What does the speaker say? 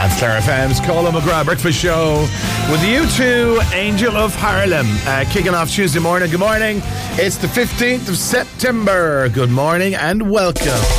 That's Clare FM's Colin McGrath Breakfast Show with you two, Angel of Harlem, kicking off Tuesday morning. Good morning. It's the 15th of September. Good morning and welcome.